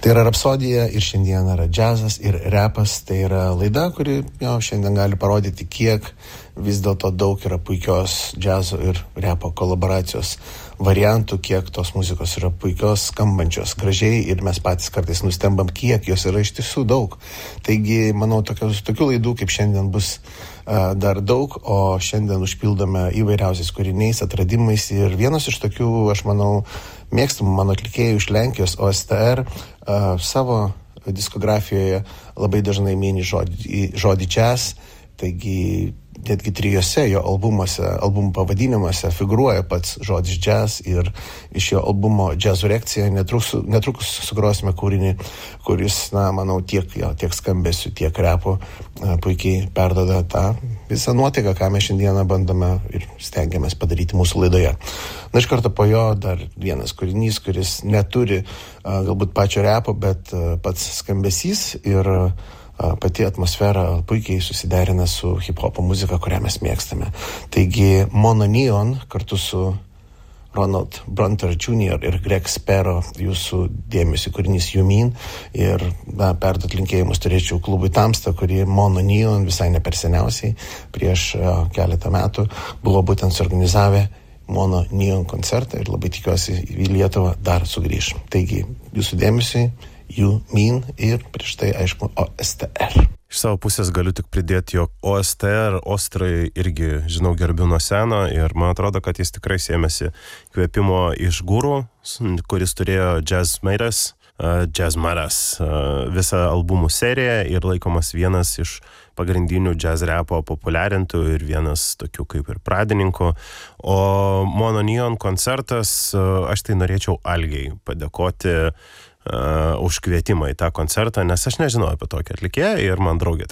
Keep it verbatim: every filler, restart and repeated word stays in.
Tai yra Rapsodija ir šiandien yra džiazas ir repas. Tai yra laida, kuri jau šiandien gali parodyti, kiek vis dėlto daug yra puikios džiazo ir repo kolaboracijos variantų, kiek tos muzikos yra puikios, skambančios gražiai ir mes patys kartais nustembam, kiek jos yra iš tiesų daug. Taigi, manau, tokios, tokių laidų kaip šiandien bus uh, dar daug, o šiandien užpildome įvairiausiais kūriniais, atradimais ir vienas iš tokių, aš manau, mėgstamų mano atlikėjų iš Lenkijos, O S T R, uh, savo diskografijoje labai dažnai mini žodį, žodį jazz, taigi netgi trijose jo albumuose, albumų pavadinimuose figūruoja pats žodis jazz ir iš jo albumo Jazzurekcija netrukus, netrukus sugrosime kūrinį, kuris, na, manau, tiek, jo, tiek skambesiu, tiek repo puikiai perdoda tą visą nuotaiką, ką mes šiandieną bandome ir stengiamės padaryti mūsų laidoje. Na, iš karto po jo dar vienas kūrinys, kuris neturi galbūt pačio repo, bet pats skambesys ir pati atmosfera puikiai susiderina su hip-hopo muzika, kurią mes mėgstame. Taigi Mono Neon kartu su Ronald Brunter junior ir Greg Spero jūsų dėmesį kūrinys You Mean ir na, perduot linkėjimus turėčiau klubui Tamsta, kurį Mono Neon visai ne per seniausiai prieš uh, keletą metų buvo būtent suorganizavę Mono Neon koncertą ir labai tikiuosi į Lietuvą dar sugrįš. Taigi jūsų dėmesį You Mean ir prieš tai, aišku, O S T R. Iš savo pusės galiu tik pridėti, jog O S T R Ostrai irgi, žinau, gerbiu nuo seno ir man atrodo, kad jis tikrai sėmėsi kvėpimo iš gurų, kuris turėjo Jazz Matters, uh, Jazz Matters uh, visą albumų seriją ir laikomas vienas iš pagrindinių jazz repo populiarintų ir vienas tokių kaip ir pradininkų. O Mono Neon koncertas, uh, aš tai norėčiau Algei padėkoti Uh, už kvietimą į tą koncertą, nes aš nežinau apie tokį atlikėją ir man draugė